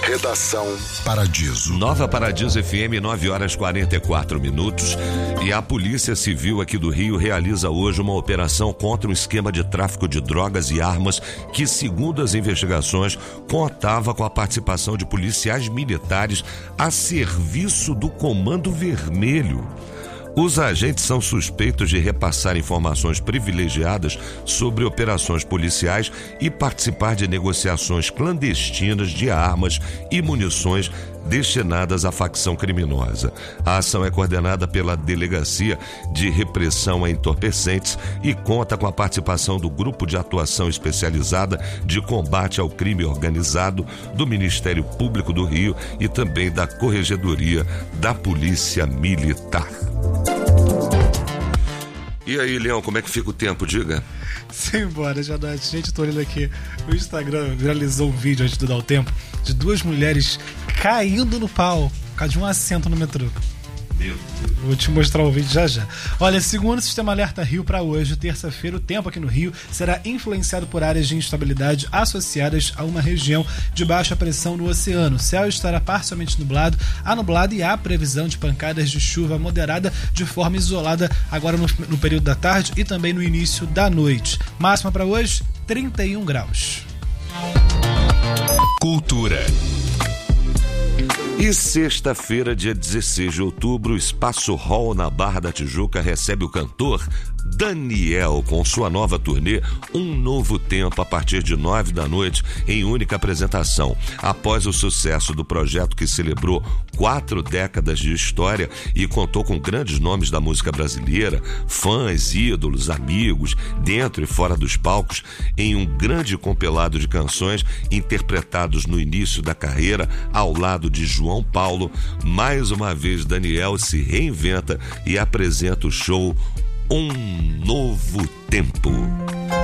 Redação Paradiso. Nova Paradiso FM, 9h44. E a Polícia Civil aqui do Rio realiza hoje uma operação contra um esquema de tráfico de drogas e armas que, segundo as investigações, contava com a participação de policiais militares a serviço do Comando Vermelho. Os agentes são suspeitos de repassar informações privilegiadas sobre operações policiais e participar de negociações clandestinas de armas e munições destinadas à facção criminosa. A ação é coordenada pela Delegacia de Repressão a Entorpecentes e conta com a participação do Grupo de Atuação Especializada de Combate ao Crime Organizado do Ministério Público do Rio e também da Corregedoria da Polícia Militar. E aí, Leão, como é que fica o tempo? Diga. Simbora, Janete. Gente, tô olhando aqui. O Instagram viralizou um vídeo antes de dar o tempo de duas mulheres caindo no pau por causa de um assento no metrô. Vou te mostrar o vídeo já. Olha, segundo o Sistema Alerta Rio, para hoje, terça-feira, o tempo aqui no Rio será influenciado por áreas de instabilidade associadas a uma região de baixa pressão no oceano. O céu estará parcialmente nublado e há previsão de pancadas de chuva moderada de forma isolada agora no período da tarde e também no início da noite. Máxima para hoje, 31 graus. Cultura. E sexta-feira, dia 16 de outubro, o Espaço Hall na Barra da Tijuca recebe o cantor Daniel com sua nova turnê Um Novo Tempo a partir de 9 da noite em única apresentação. Após o sucesso do projeto que celebrou 4 décadas de história e contou com grandes nomes da música brasileira, fãs, ídolos, amigos, dentro e fora dos palcos, em um grande compilado de canções interpretados no início da carreira ao lado de João Paulo, mais uma vez Daniel se reinventa e apresenta o show Um Novo Tempo.